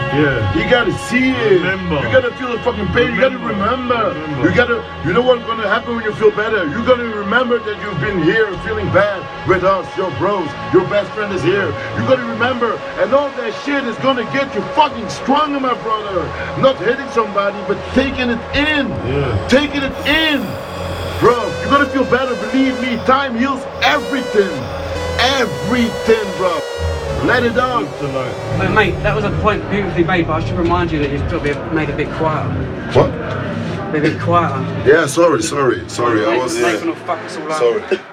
Yeah. You gotta see it. Remember. You gotta feel the fucking pain. You gotta remember. You know what's gonna happen when you feel better? You're gonna remember that you've been here feeling bad with us, your bros. Your best friend is here. You gotta remember. And all that shit is gonna get you fucking stronger, my brother. Not hitting somebody, but taking it in. Yeah. Taking it in. Bro, you're gonna feel better. Believe me, time heals everything. Everything, bro. Let it out. But mate, that was a point beautifully made, but I should remind you that you've got to be made a bit quieter. What? Be a bit quieter. Yeah, sorry. I was. Nathan will fuck us all up. Sorry.